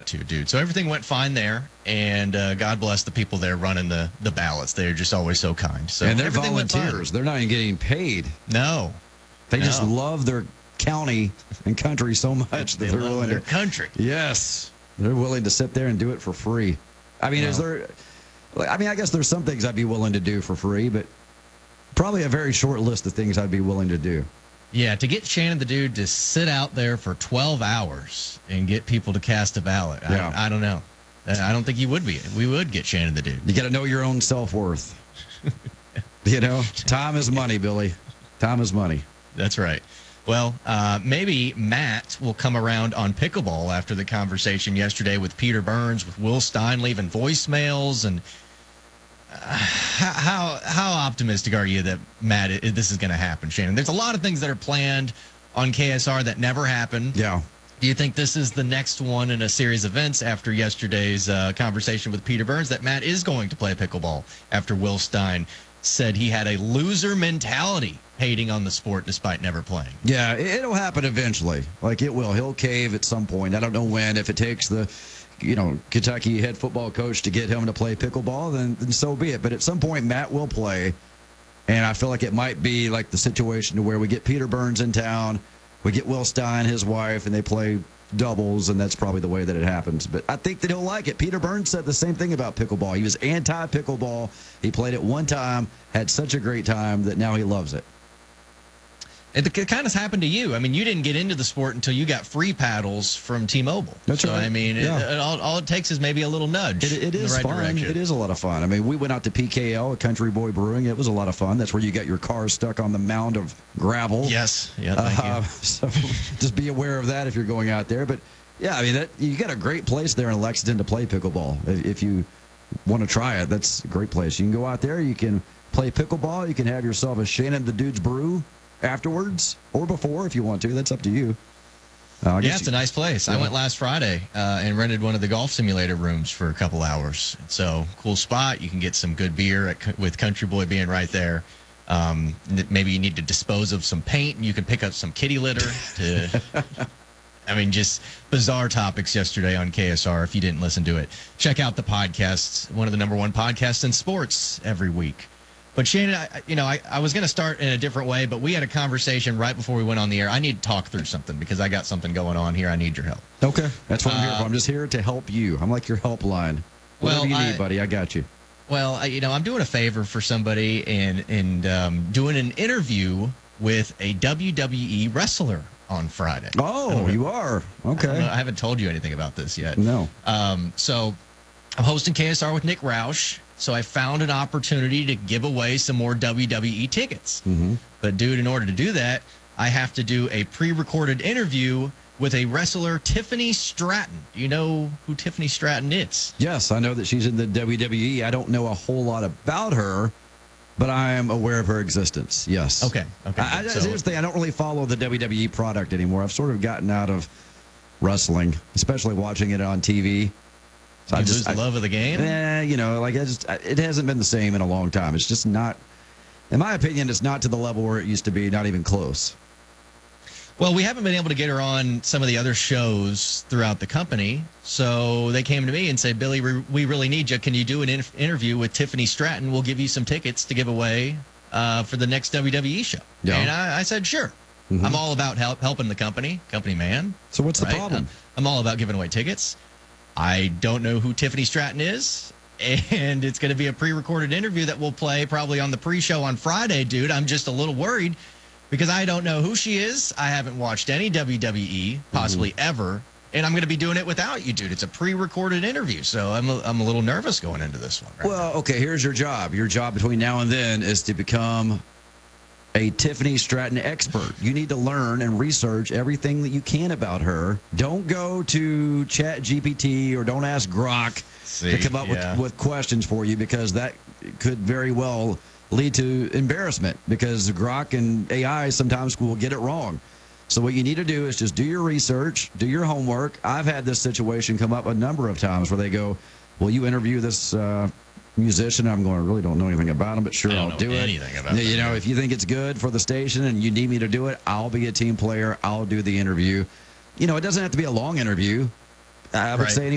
to, dude. So everything went fine there, and God bless the people there running the ballots. They're just always so kind. So and they're volunteers. They're not even getting paid. No. They just love their county and country so much that they're willing their to. Country. Yes. They're willing to sit there and do it for free. I mean, I guess there's some things I'd be willing to do for free, but probably a very short list of things I'd be willing to do. Yeah, to get Shannon the Dude to sit out there for 12 hours and get people to cast a ballot, yeah. I don't know. I don't think you would be. We would get Shannon the Dude. You got to know your own self-worth. Time is money, Billy. Time is money. That's right. Well, maybe Matt will come around on pickleball after the conversation yesterday with Peter Burns, with Will Stein leaving voicemails. And how optimistic are you that, Matt, this is going to happen, Shannon? There's a lot of things that are planned on KSR that never happened. Yeah. Do you think this is the next one in a series of events after yesterday's conversation with Peter Burns that Matt is going to play pickleball after Will Stein said he had a loser mentality hating on the sport despite never playing? Yeah, it'll happen eventually. Like, it will. He'll cave at some point. I don't know when. If it takes the, Kentucky head football coach to get him to play pickleball, then so be it. But at some point, Matt will play. And I feel like it might be like the situation to where we get Peter Burns in town, we get Will Stein, his wife, and they play doubles, and that's probably the way that it happens. But I think that he'll like it. Peter Burns said the same thing about pickleball. He was anti-pickleball. He played it one time, had such a great time that now he loves it. It kind of happened to you. I mean, you didn't get into the sport until you got free paddles from T-Mobile. That's right. I mean, all it takes is maybe a little nudge. It is in the right fun. direction. It is a lot of fun. I mean, we went out to PKL, at Country Boy Brewing. It was a lot of fun. That's where you got your car stuck on the mound of gravel. Yes. Yeah, thank you. So just be aware of that if you're going out there. But, yeah, I mean, you got a great place there in Lexington to play pickleball. If you want to try it, that's a great place. You can go out there. You can play pickleball. You can have yourself a Shannon the Dude's brew afterwards or before if you want to. That's up to you. It's a nice place. Yeah. I went last Friday and rented one of the golf simulator rooms for a couple hours. So, cool spot. You can get some good beer with Country Boy being right there. Maybe you need to dispose of some paint, and you can pick up some kitty litter. Just bizarre topics yesterday on KSR. If you didn't listen to it, check out the podcasts. One of the number one podcasts in sports every week. But Shannon, I was going to start in a different way, but we had a conversation right before we went on the air. I need to talk through something because I got something going on here. I need your help. Okay. That's what I'm here for. I'm just here to help you. I'm like your helpline. Whatever you need, buddy, I got you. Well, I'm doing a favor for somebody and doing an interview with a WWE wrestler on Friday. Oh, you are? Okay. I haven't told you anything about this yet. No. So I'm hosting KSR with Nick Roush. So I found an opportunity to give away some more WWE tickets. Mm-hmm. But, dude, in order to do that, I have to do a pre-recorded interview with a wrestler, Tiffany Stratton. Do you know who Tiffany Stratton is? Yes, I know that she's in the WWE. I don't know a whole lot about her, but I am aware of her existence, yes. Okay. Here's the thing. I don't really follow the WWE product anymore. I've sort of gotten out of wrestling, especially watching it on TV. So you lose the love of the game? It hasn't been the same in a long time. It's just not, in my opinion, it's not to the level where it used to be, not even close. Well, we haven't been able to get her on some of the other shows throughout the company, so they came to me and said, Billy, we really need you. Can you do an interview with Tiffany Stratton? We'll give you some tickets to give away for the next WWE show. Yeah. And I said, sure. Mm-hmm. I'm all about helping the company man. So what's the problem? I'm all about giving away tickets. I don't know who Tiffany Stratton is, and it's going to be a pre-recorded interview that we'll play probably on the pre-show on Friday, dude. I'm just a little worried because I don't know who she is. I haven't watched any WWE, possibly ever, and I'm going to be doing it without you, dude. It's a pre-recorded interview, so I'm a little nervous going into this one. Well, okay, here's your job. Your job between now and then is to become a Tiffany Stratton expert. You need to learn and research everything that you can about her. Don't go to ChatGPT or don't ask Grok to come up with questions for you, because that could very well lead to embarrassment, because Grok and AI sometimes will get it wrong. So what you need to do is just do your research, do your homework. I've had this situation come up a number of times where they go, will you interview this musician? I'm going, I really don't know anything about him, but sure, I'll do it. If you think it's good for the station and you need me to do it, I'll be a team player. I'll do the interview. It doesn't have to be a long interview. I would say